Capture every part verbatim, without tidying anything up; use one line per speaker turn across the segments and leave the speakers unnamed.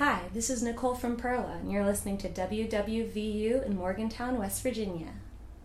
Hi, this is Nicole from Perla, and you're listening to W W V U in Morgantown, West Virginia.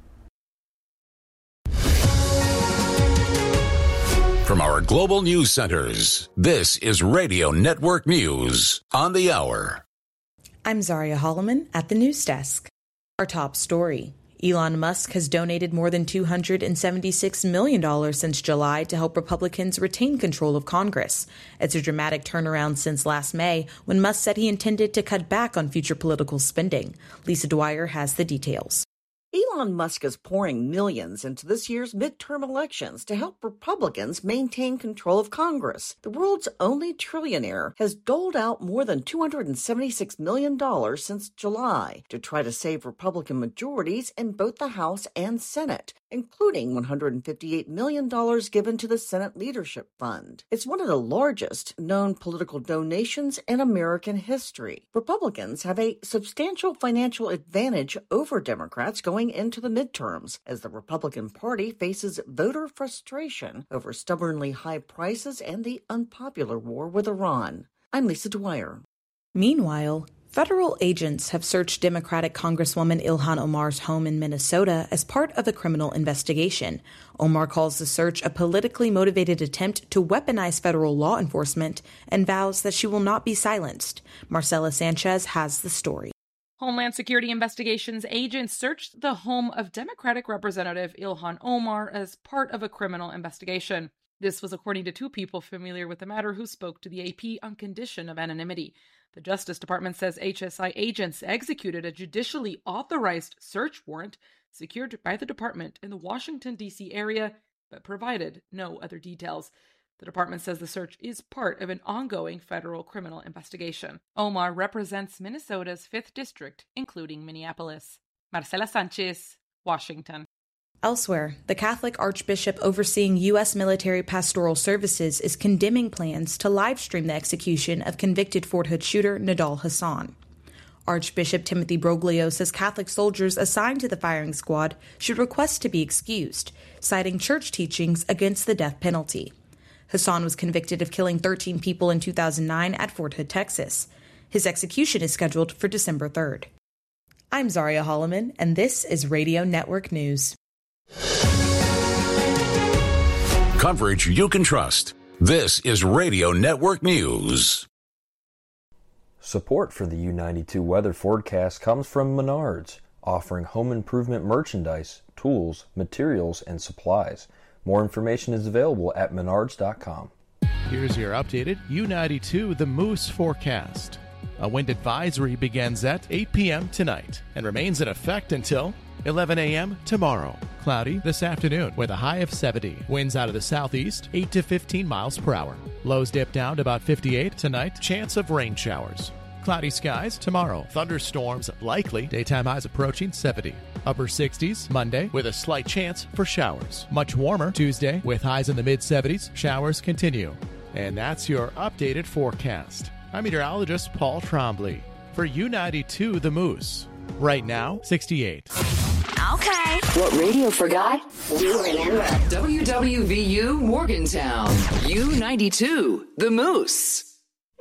From our global news centers, this is Radio Network News on the Hour.
I'm Zaria Holloman at the news desk. Our top story. Elon Musk has donated more than two hundred seventy-six million dollars since July to help Republicans retain control of Congress. It's a dramatic turnaround since last May, when Musk said he intended to cut back on future political spending. Lisa Dwyer has the details.
Elon Musk is pouring millions into this year's midterm elections to help Republicans maintain control of Congress. The world's only trillionaire has doled out more than two hundred seventy-six million dollars since July to try to save Republican majorities in both the House and Senate, including one hundred fifty-eight million dollars given to the Senate Leadership Fund. It's one of the largest known political donations in American history. Republicans have a substantial financial advantage over Democrats going into the midterms, as the Republican Party faces voter frustration over stubbornly high prices and the unpopular war with Iran. I'm Lisa Dwyer.
Meanwhile, federal agents have searched Democratic Congresswoman Ilhan Omar's home in Minnesota as part of a criminal investigation. Omar calls the search a politically motivated attempt to weaponize federal law enforcement and vows that she will not be silenced. Marcela Sanchez has the story.
Homeland Security Investigations agents searched the home of Democratic Representative Ilhan Omar as part of a criminal investigation. This was according to two people familiar with the matter who spoke to the A P on condition of anonymity. The Justice Department says H S I agents executed a judicially authorized search warrant secured by the department in the Washington, D C area, but provided no other details. The department says the search is part of an ongoing federal criminal investigation. Omar represents Minnesota's fifth District, including Minneapolis. Marcela Sanchez, Washington.
Elsewhere, the Catholic Archbishop overseeing U S military pastoral services is condemning plans to live-stream the execution of convicted Fort Hood shooter Nidal Hasan. Archbishop Timothy Broglio says Catholic soldiers assigned to the firing squad should request to be excused, citing church teachings against the death penalty. Hasan was convicted of killing thirteen people in two thousand nine at Fort Hood, Texas. His execution is scheduled for December third. I'm Zaria Holloman, and this is Radio Network News.
Coverage you can trust. This is Radio Network News.
Support for the U ninety-two weather forecast comes from Menards, offering home improvement merchandise, tools, materials, and supplies. More information is available at menards dot com.
Here's your updated U ninety-two The Moose forecast. A wind advisory begins at eight p.m. tonight and remains in effect until eleven a.m. tomorrow. Cloudy this afternoon with a high of seventy. Winds out of the southeast, eight to fifteen miles per hour. Lows dip down to about fifty-eight tonight. Chance of rain showers. Cloudy skies tomorrow. Thunderstorms likely. Daytime highs approaching seventy. Upper sixties Monday with a slight chance for showers. Much warmer Tuesday with highs in the mid-seventies. Showers continue. And that's your updated forecast. I'm meteorologist Paul Trombley for U ninety-two The Moose. Right now, sixty-eight.
Okay. What radio forgot, we remember. W W V U Morgantown. U ninety-two The Moose.